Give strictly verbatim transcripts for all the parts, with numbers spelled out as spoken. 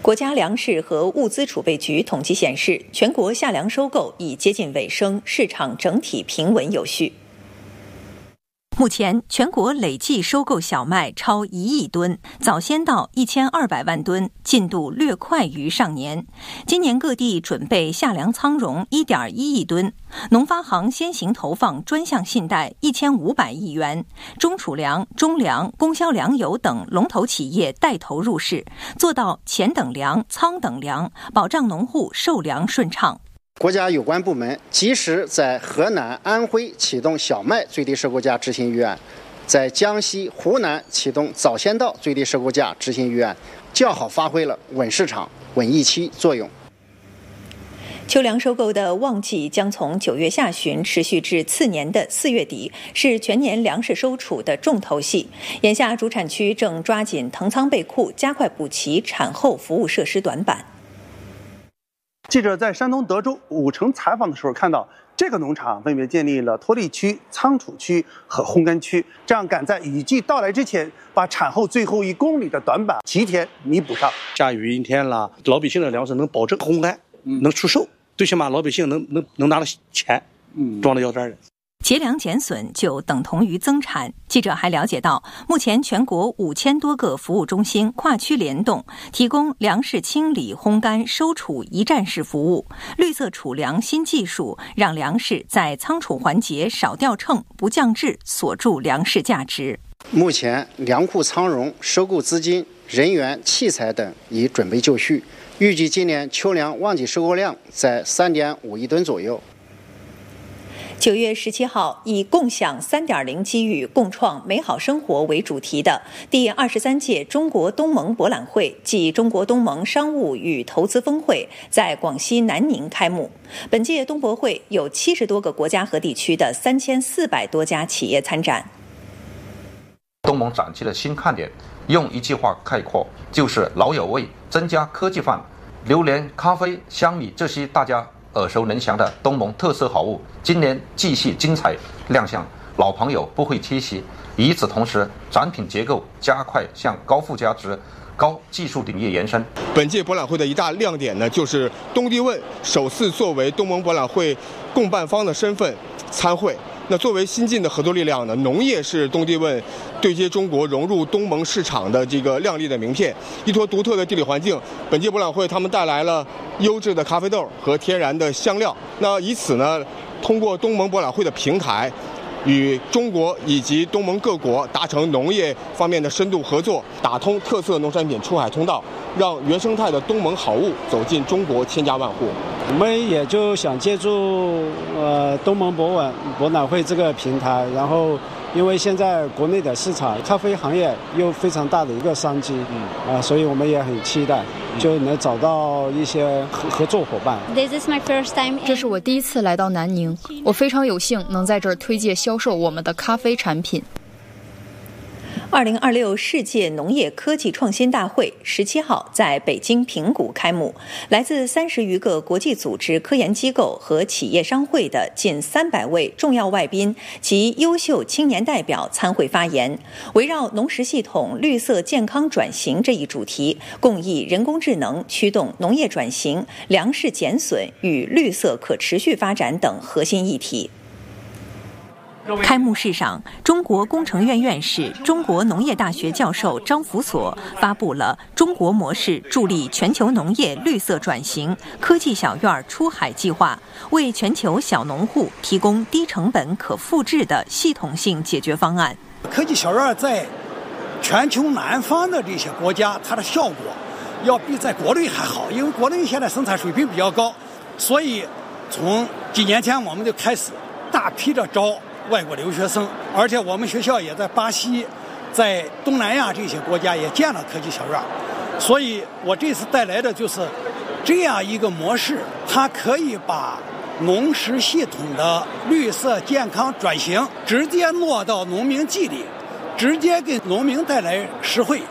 国家粮食和物资储备局统计显示，全国夏粮收购已接近尾声，市场整体平稳有序。目前，全国累计收购小麦超一亿吨，早先到一千二百万吨，进度略快于上年。今年各地准备夏粮仓容一点一亿吨，农发行先行投放专项信贷一千五百亿元，中储粮、中粮、供销粮油等龙头企业带头入市，做到钱等粮、仓等粮，保障农户售粮顺畅。 国家有关部门及时在河南、安徽启动小麦最低收购价执行预案，在江西、湖南启动早先到最低收购价执行预案，较好发挥了稳市场、稳预期作用。 秋粮收购的旺季将从九月下旬持续至次年的四月底，是全年粮食收储的重头戏。眼下主产区正抓紧腾仓备库，加快补齐产后服务设施短板。 记者在山东德州武城采访的时候看到，这个农场分别建立了脱粒区、仓储区和烘干区，这样赶在雨季到来之前，把产后最后一公里的短板提前弥补上。 下雨阴天了，老百姓的粮食能保证烘干，能出售，最起码老百姓能能能拿到钱，装到腰带的。 节粮减损就等同于增产。记者还了解到，目前全国五千多个服务中心跨区联动，提供粮食清理、烘干、收储一站式服务。绿色储粮新技术让粮食在仓储环节少掉秤、不降质，锁住粮食价值。 目前粮库仓容、收购资金、人员、器材等已准备就绪，预计今年秋粮旺季收购量在三点五亿吨左右。 九月十七号，以“共享三点零机遇，共创美好生活”为主题的第二十三届中国东盟博览会暨中国东盟商务与投资峰会在广西南宁开幕。本届东博会有七十多个国家和地区的三千四百多家企业参展。 东盟展期的新看点，用一句话概括，就是老有味，增加科技范。榴莲、咖啡、香米这些大家耳熟能详的东盟特色好物，今年继续精彩亮相，老朋友不会缺席。与此同时，展品结构加快向高附加值、高技术领域延伸。 本届博览会的一大亮点呢，就是东帝汶首次作为东盟博览会共办方的身份参会。那作为新晋的合作力量呢，农业是东帝汶对接中国、融入东盟市场的这个亮丽的名片。依托独特的地理环境，本届博览会他们带来了优质的咖啡豆和天然的香料。那以此呢，通过东盟博览会的平台，与中国以及东盟各国达成农业方面的深度合作，打通特色农产品出海通道，让原生态的东盟好物走进中国千家万户。 我们也就想借助呃东盟博览博览会这个平台，然后因为现在国内的市场咖啡行业又非常大的一个商机，嗯啊、呃，所以我们也很期待就能找到一些合合作伙伴。 这是我第一次来到南宁，我非常有幸能在这儿推介销售我们的咖啡产品。 二零二六世界农业科技创新大会十七号在北京平谷开幕，来自三十余个国际组织、科研机构和企业商会的近三百位重要外宾及优秀青年代表参会发言，围绕农食系统绿色健康转型这一主题，共议人工智能驱动农业转型、粮食减损与绿色可持续发展等核心议题。开幕式上，中国工程院院士、中国农业大学教授张福所发布了《中国模式助力全球农业绿色转型科技小院出海计划》，为全球小农户提供低成本、可复制的系统性解决方案。 科技小院在全球南方的这些国家，它的效果要比在国内还好，因为国内现在生产水平比较高，所以从几年前我们就开始大批的招外国留学生，而且我们学校也在巴西、在东南亚这些国家也建了科技小院，所以我这次带来的就是这样一个模式，它可以把农食系统的绿色健康转型直接落到农民基地，直接给农民带来实惠。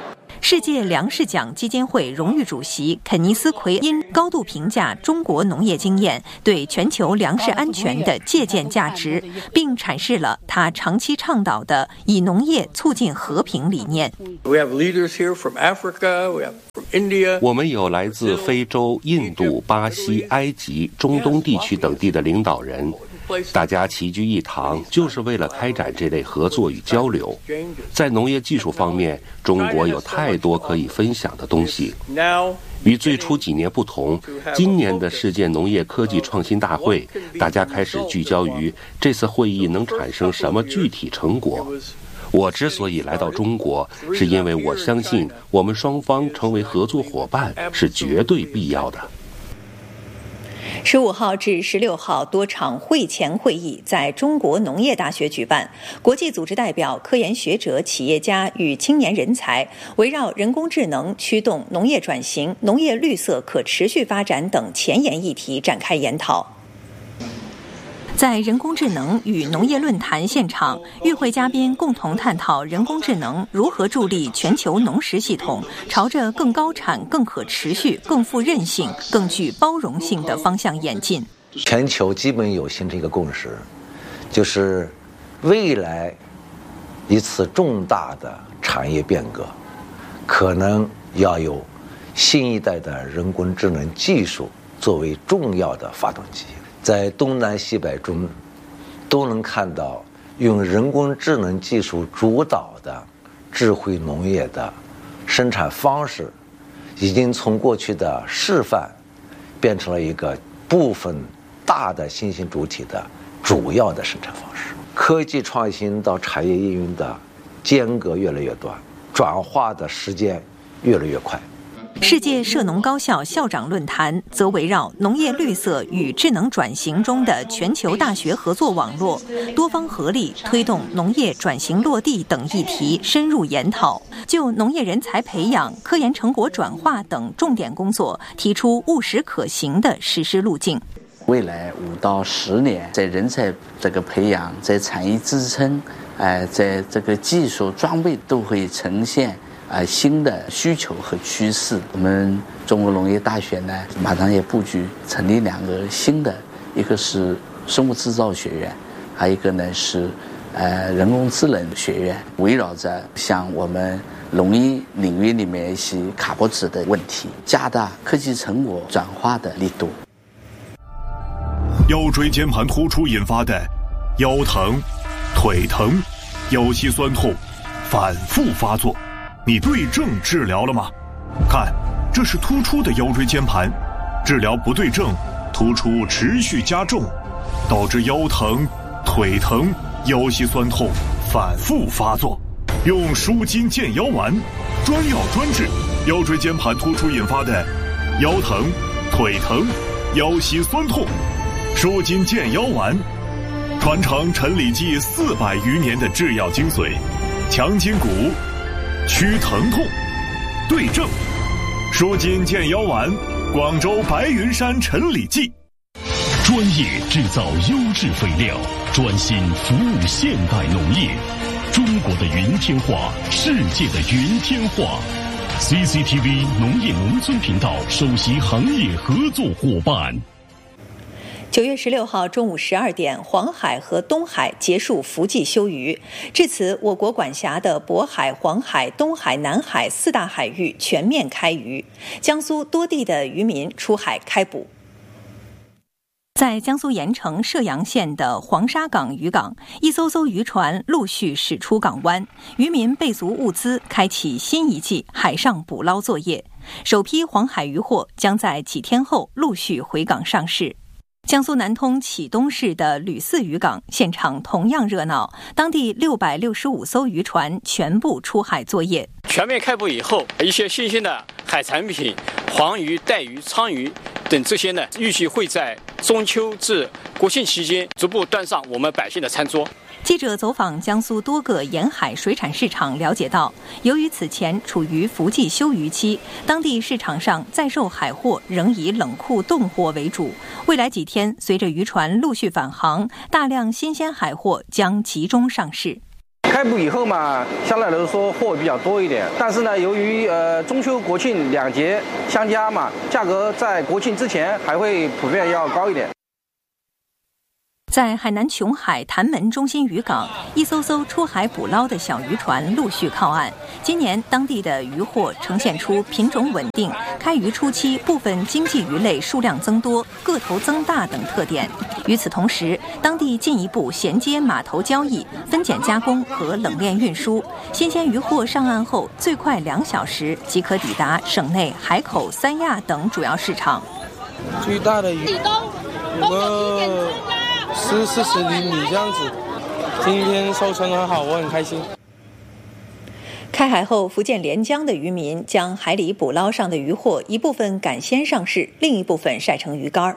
世界粮食奖基金会荣誉主席肯尼斯·奎因高度评价中国农业经验对全球粮食安全的借鉴价值，并阐释了他长期倡导的以农业促进和平理念。 我们有来自非洲、印度、巴西、埃及、中东地区等地的领导人，大家齐聚一堂，就是为了开展这类合作与交流。在农业技术方面，中国有太多可以分享的东西。与最初几年不同，今年的世界农业科技创新大会，大家开始聚焦于这次会议能产生什么具体成果。我之所以来到中国，是因为我相信我们双方成为合作伙伴是绝对必要的。 十五号至十六号多场会前会议在中国农业大学举办，国际组织代表、科研学者、企业家与青年人才围绕人工智能驱动农业转型、农业绿色可持续发展等前沿议题展开研讨。在人工智能与农业论坛现场，与会嘉宾共同探讨人工智能如何助力全球农食系统朝着更高产、更可持续、更富韧性、更具包容性的方向演进。 全球基本有形成一个共识，就是未来一次重大的产业变革，可能要有新一代的人工智能技术作为重要的发动机。在东南西北中都能看到用人工智能技术主导的智慧农业的生产方式，已经从过去的示范变成了一个部分大的新兴主体的主要的生产方式。科技创新到产业应用的间隔越来越短，转化的时间越来越快。 世界涉农高校校长论坛则围绕农业绿色与智能转型中的全球大学合作网络、多方合力推动农业转型落地等议题深入研讨，就农业人才培养、科研成果转化等重点工作提出务实可行的实施路径。 未来五到十年，在人才这个培养、在产业支撑、呃，在这个技术装备都会呈现呃，新的需求和趋势。我们中国农业大学呢，马上也布局成立两个新的，一个是生物制造学院，还有一个呢是呃人工智能学院，围绕着像我们农业领域里面一些卡脖子的问题，加大科技成果转化的力度。 腰椎间盘突出引发的腰疼、腿疼、腰膝酸痛反复发作，你对症治疗了吗？看，这是突出的腰椎间盘，治疗不对症，突出持续加重，导致腰疼、腿疼、腰膝酸痛反复发作。用舒筋健腰丸，专药专治腰椎间盘突出引发的腰疼、腿疼、腰膝酸痛。舒筋健腰丸，传承陈李济四百余年的制药精髓，强筋骨，驱疼痛，对症，舒筋健腰丸，广州白云山陈李济。 专业制造优质肥料，专心服务现代农业。中国的云天化，世界的云天化。C C T V 农业农村频道首席行业合作伙伴。 九月十六号中午十二点，黄海和东海结束伏季休渔，至此，我国管辖的渤海、黄海、东海、南海四大海域全面开渔，江苏多地的渔民出海开捕。在江苏盐城射阳县的黄沙港渔港，一艘艘渔船陆续驶出港湾，渔民备足物资，开启新一季海上捕捞作业。首批黄海渔获将在几天后陆续回港上市。江苏南通启东市的吕四渔港现场同样热闹，当地六百六十五艘渔船全部出海作业。 全面开捕以后，一些新兴的海产品，黄鱼、带鱼、鲳鱼等这些呢，预计会在中秋至国庆期间逐步端上我们百姓的餐桌。 记者走访江苏多个沿海水产市场，了解到，由于此前处于伏季休渔期，当地市场上在售海货仍以冷库冻货为主。未来几天，随着渔船陆续返航，大量新鲜海货将集中上市。 开埠以后嘛，相对来说货比较多一点，但是呢，由于呃中秋国庆两节相加嘛，价格在国庆之前还会普遍要高一点。 在海南琼海潭门中心渔港，一艘艘出海捕捞的小渔船陆续靠岸。今年当地的渔获呈现出品种稳定、开渔初期部分经济鱼类数量增多、个头增大等特点。与此同时，当地进一步衔接码头交易、分拣加工和冷链运输。新鲜渔获上岸后，最快两小时即可抵达省内海口、三亚等主要市场。 最大的鱼有个十四十厘米这样子，今天收成很好，我很开心。 开海后，福建连江的渔民将海里捕捞上的渔获一部分赶鲜上市，另一部分晒成鱼干。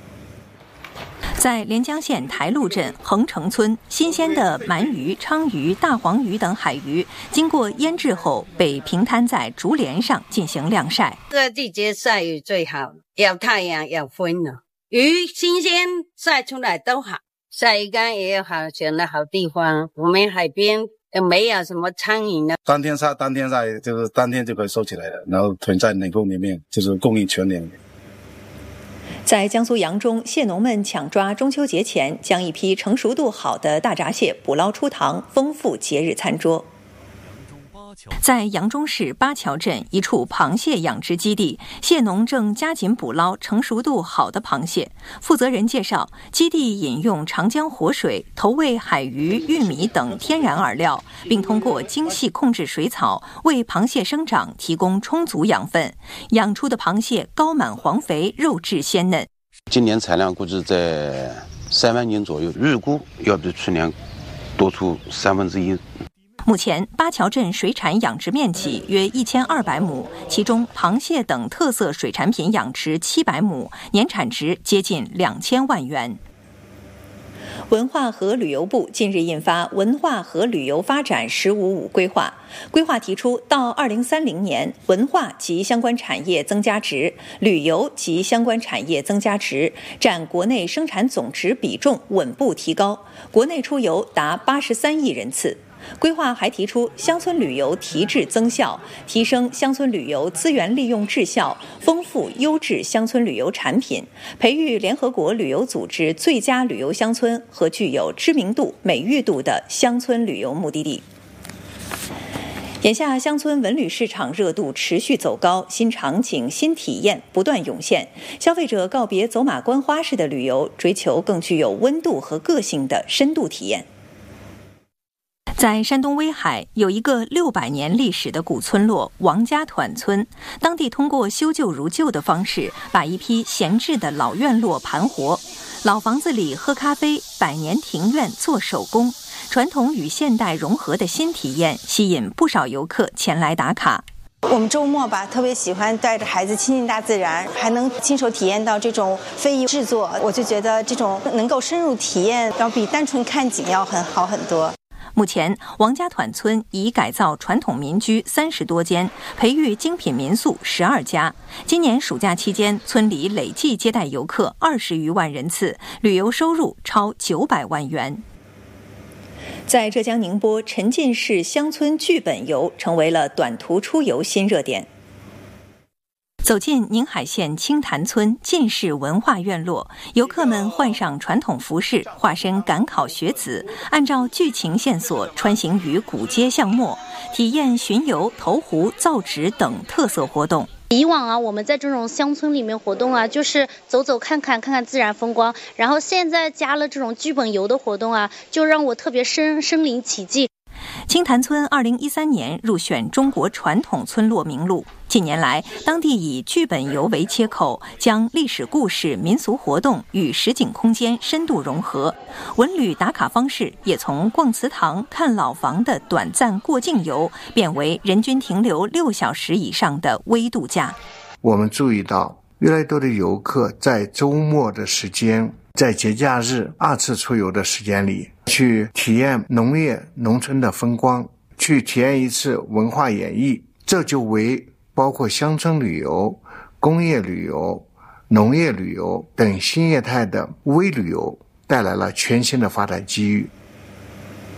在连江县台路镇横城村，新鲜的鳗鱼、鲳鱼、大黄鱼等海鱼，经过腌制后被平摊在竹帘上进行晾晒。 这个季节晒鱼最好，要太阳要风了。鱼新鲜晒出来都好，晒鱼干也有好选的好地方。我们海边没有什么苍蝇呢， 当天晒当天晒，就是当天就可以收起来了，然后囤在冷库里面，就是供应全年。 在江苏扬中，蟹农们抢抓中秋节前，将一批成熟度好的大闸蟹捕捞出塘，丰富节日餐桌。在扬中市八桥镇一处螃蟹养殖基地，蟹农正加紧捕捞成熟度好的螃蟹。负责人介绍，基地引用长江活水投喂海鱼、玉米等天然饵料，并通过精细控制水草为螃蟹生长提供充足养分，养出的螃蟹高满黄肥，肉质鲜嫩。 今年产量估计在三万斤左右，预估要比去年多出三分之一。 目前，八桥镇水产养殖面积约一千二百亩，其中螃蟹等特色水产品养殖七百亩，年产值接近两千万元。文化和旅游部近日印发《文化和旅游发展“十五五”规划》，规划提出，到二零三零年，文化及相关产业增加值、旅游及相关产业增加值占国内生产总值比重稳步提高，国内出游达八十三亿人次。规划还提出乡村旅游提质增效，提升乡村旅游资源利用质效，丰富优质乡村旅游产品，培育联合国旅游组织最佳旅游乡村和具有知名度、美誉度的乡村旅游目的地。眼下乡村文旅市场热度持续走高，新场景、新体验不断涌现，消费者告别走马观花式的旅游，追求更具有温度和个性的深度体验。在山东威海有一个六百年历史的古村落王家团村，当地通过修旧如旧的方式，把一批闲置的老院落盘活。老房子里喝咖啡，百年庭院做手工，传统与现代融合的新体验，吸引不少游客前来打卡。 我们周末吧，特别喜欢带着孩子亲近大自然，还能亲手体验到这种非遗制作，我就觉得这种能够深入体验，要比单纯看景要很好很多。 目前，王家团村已改造传统民居三十多间，培育精品民宿十二家。今年暑假期间，村里累计接待游客二十余万人次，旅游收入超九百万元。在浙江宁波，沉浸式乡村剧本游成为了短途出游新热点。走进宁海县清潭村晋式文化院落，游客们换上传统服饰，化身赶考学子，按照剧情线索穿行于古街巷陌，体验巡游、投壶、造纸等特色活动。 以往啊，我们在这种乡村里面活动啊，就是走走看看，看看自然风光。然后现在加了这种剧本游的活动啊，就让我特别身身临其境。 清潭村二零一三年入选中国传统村落名录。近年来，当地以剧本游为切口，将历史故事、民俗活动与实景空间深度融合。文旅打卡方式也从逛祠堂、看老房的短暂过境游，变为人均停留六小时以上的微度假。 我们注意到，越来越多的游客在周末的时间，在节假日二次出游的时间里，去体验农业农村的风光，去体验一次文化演绎，这就为包括乡村旅游、工业旅游、农业旅游等新业态的微旅游带来了全新的发展机遇。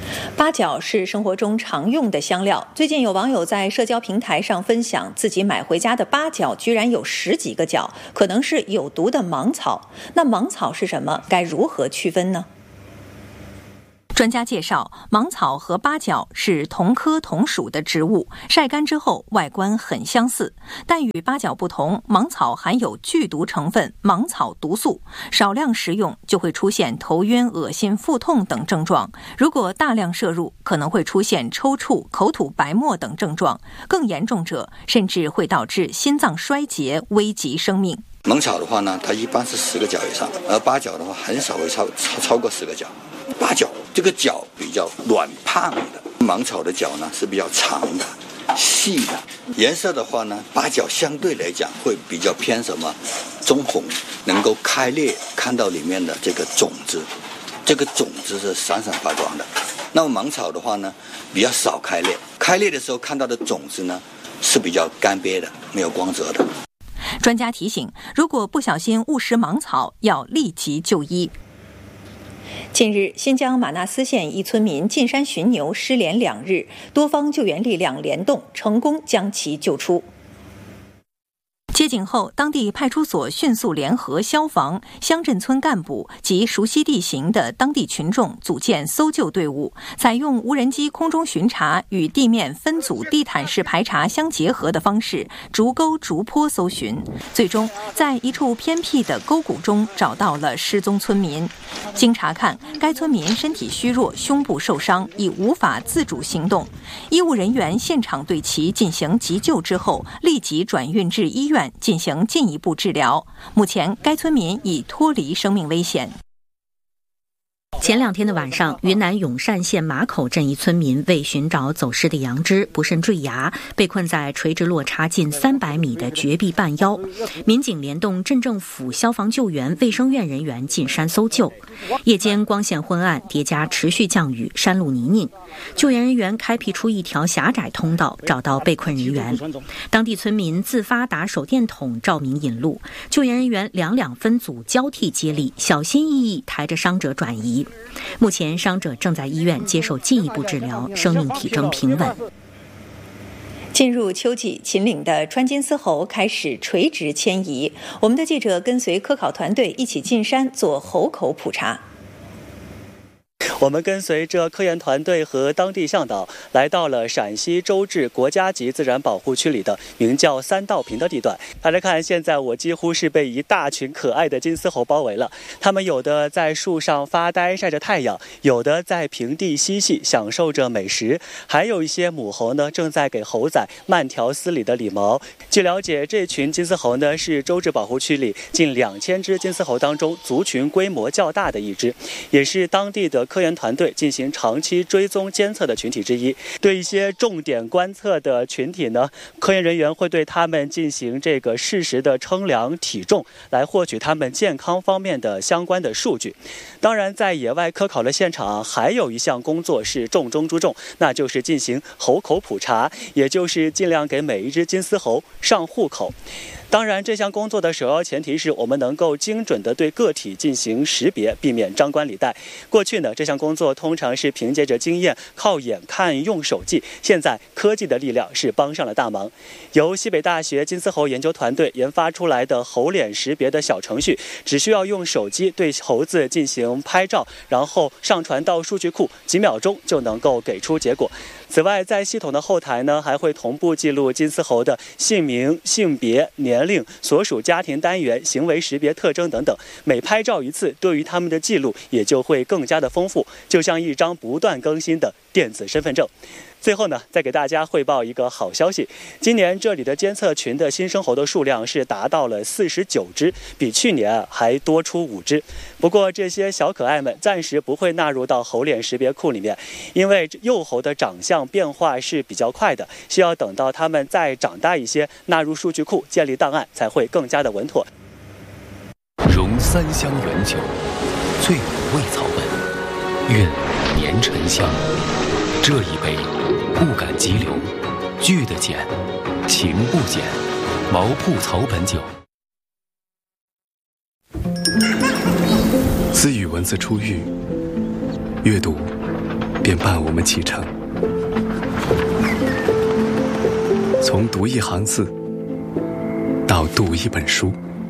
八角是生活中常用的香料。最近有网友在社交平台上分享，自己买回家的八角居然有十几个角，可能是有毒的芒草。那芒草是什么？该如何区分呢？专家介绍，芒草和八角是同科同属的植物，晒干之后外观很相似，但与八角不同，芒草含有剧毒成分芒草毒素，少量食用就会出现头晕、恶心、腹痛等症状，如果大量摄入，可能会出现抽搐、口吐白沫等症状，更严重者甚至会导致心脏衰竭，危及生命。 芒草的话呢，它一般是十个角以上，而八角的话很少会超超超过十个角。八角这个角比较软胖的，芒草的角呢是比较长的、细的。颜色的话呢，八角相对来讲会比较偏什么棕红，能够开裂，看到里面的这个种子，这个种子是闪闪发光的。那么芒草的话呢，比较少开裂，开裂的时候看到的种子呢是比较干瘪的，没有光泽的。 专家提醒，如果不小心误食芒草，要立即就医。近日，新疆玛纳斯县一村民进山寻牛失联两日，多方救援力量联动，成功将其救出。接警后，当地派出所迅速联合消防、乡镇村干部及熟悉地形的当地群众组建搜救队伍，采用无人机空中巡查与地面分组地毯式排查相结合的方式，逐沟逐坡搜寻，最终在一处偏僻的沟谷中找到了失踪村民。经查看，该村民身体虚弱，胸部受伤，已无法自主行动。医务人员现场对其进行急救之后，立即转运至医院进行进一步治疗。目前，该村民已脱离生命危险。 前两天的晚上，云南永善县马口镇一村民为寻找走失的羊只，不慎坠崖，被困在垂直落差近三百米的绝壁半腰。民警联动镇政府消防救援、卫生院人员进山搜救。夜间光线昏暗，叠加持续降雨，山路泥泞，救援人员开辟出一条狭窄通道，找到被困人员。当地村民自发打手电筒照明引路，救援人员两两分组交替接力，小心翼翼抬着伤者转移。目前伤者正在医院接受进一步治疗，生命体征平稳。 进入秋季，秦岭的川金丝猴开始垂直迁移。我们的记者跟随科考团队一起进山做猴口普查。 我们跟随着科研团队和当地向导，来到了陕西周至国家级自然保护区里的名叫三道坪的地段。大家看，现在我几乎是被一大群可爱的金丝猴包围了。它们有的在树上发呆晒着太阳，有的在平地嬉戏享受着美食，还有一些母猴呢正在给猴崽慢条斯理的理毛。据了解，这群金丝猴呢是周至保护区里近两千只金丝猴当中族群规模较大的一只，也是当地的科研团队进行长期追踪监测的群体之一。对一些重点观测的群体呢，科研人员会对他们进行这个适时的称量体重，来获取他们健康方面的相关的数据。当然，在野外科考的现场，还有一项工作是重中之重，那就是进行猴口普查，也就是尽量给每一只金丝猴上户口。当然，这项工作的首要前提是我们能够精准地对个体进行识别，避免张冠李戴。过去呢，这项工作通常是凭借着经验，靠眼看用手记。现在科技的力量是帮上了大忙。由西北大学金丝猴研究团队研发出来的猴脸识别的小程序，只需要用手机对猴子进行拍照，然后上传到数据库，几秒钟就能够给出结果。此外，在系统的后台呢，还会同步记录金丝猴的姓名、性别、年龄、所属家庭单元、行为识别特征等等。每拍照一次，对于他们的记录也就会更加的丰富，就像一张不断更新的电子身份证。最后呢，再给大家汇报一个好消息，今年这里的监测群的新生猴的数量是达到了四十九只，比去年还多出五只。不过这些小可爱们暂时不会纳入到猴脸识别库里面，因为幼猴的长相变化是比较快的，需要等到它们再长大一些，纳入数据库建立档案才会更加的稳妥。 融三香原酒，醉五味草本，韵年沉香。这一杯不敢急流，聚得减，情不减，毛铺草本酒。私语文字出狱，阅读便伴我们启程。从读一行字到读一本书，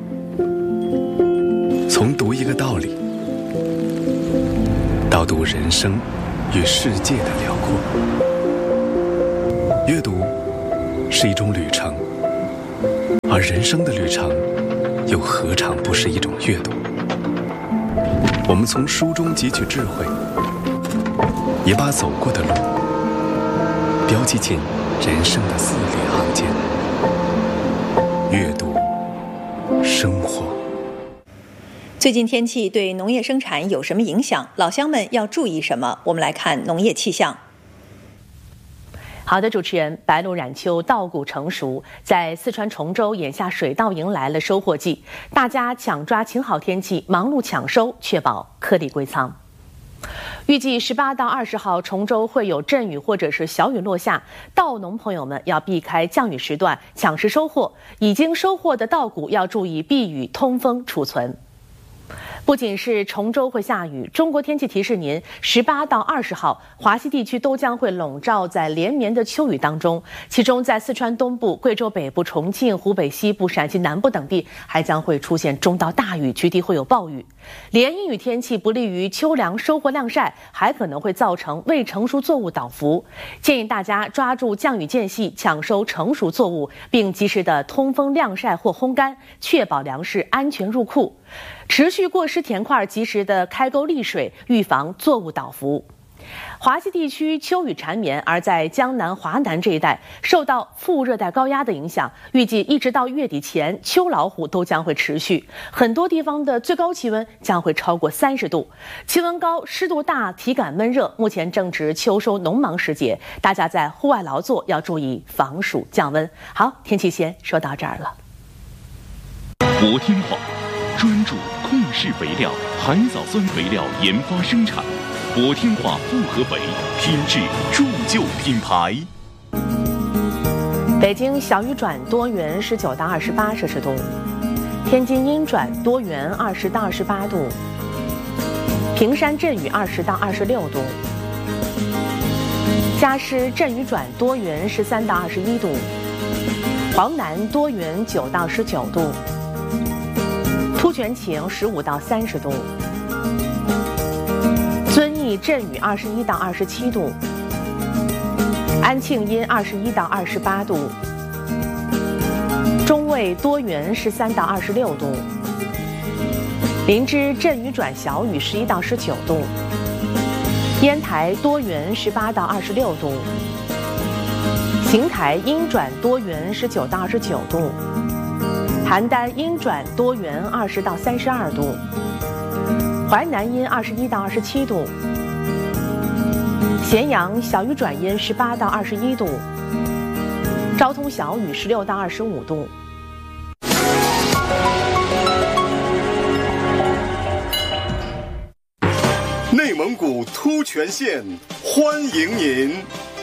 从读一个道理到读人生与世界的辽阔。阅读是一种旅程，而人生的旅程又何尝不是一种阅读？我们从书中汲取智慧，也把走过的路标记进人生的字里行间。阅读，生活。 最近天气对农业生产有什么影响？老乡们要注意什么？我们来看农业气象。 好的，主持人，白露冉秋，稻谷成熟，在四川崇州，眼下水稻迎来了收获季，大家抢抓晴好天气，忙碌抢收，确保颗粒归仓。预计十八到二十号，崇州会有阵雨或者是小雨落下，稻农朋友们要避开降雨时段，抢食收获。已经收获的稻谷要注意避雨通风储存。不仅是崇州会下雨，中国天气提示您，十八到二十号，华西地区都将会笼罩在连绵的秋雨当中，其中在四川东部、贵州北部、重庆、湖北西部、陕西南部等地还将会出现中到大雨，局地会有暴雨。连阴雨天气不利于秋粮收获晾晒，还可能会造成未成熟作物倒伏。建议大家抓住降雨间隙抢收成熟作物，并及时的通风晾晒或烘干，确保粮食安全入库。持续过湿田块及时的开沟沥水，预防作物倒伏。华西地区秋雨缠绵，而在江南、华南这一带受到副热带高压的影响，预计一直到月底前，秋老虎都将会持续。很多地方的最高气温将会超过三十度，气温高、湿度大、体感闷热。目前正值秋收农忙时节，大家在户外劳作要注意防暑降温。好，天气先说到这儿了。 国天化专注控式肥料、海藻酸肥料研发生产，国天化复合肥，品质铸就品牌。 北京小雨转多云，十九到二十八摄氏度；天津阴转多云，二十到二十八度；平山阵雨二十到二十六度；嘉施阵雨转多云，十三到二十一度；黄南多云，九到十九度。突厥晴十五到三十度，遵义阵雨二十一到二十七度，安庆阴二十一到二十八度，中卫多云十三到二十六度，林芝阵雨转小雨十一到十九度，烟台多云十八到二十六度，邢台阴转多云十九到二十九度。邯郸阴转多云，二十到三十二度；淮南阴二十一到二十七度；咸阳小雨转阴，十八到二十一度；昭通小雨，十六到二十五度。 内蒙古突厥县欢迎您。